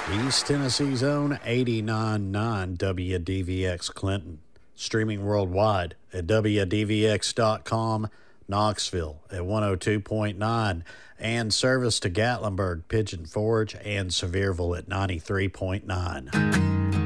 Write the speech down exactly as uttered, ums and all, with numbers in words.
East Tennessee's own eighty-nine point nine W D V X Clinton. Streaming worldwide at W D V X dot com, Knoxville at one oh two point nine, and service to Gatlinburg, Pigeon Forge, and Sevierville at ninety-three point nine.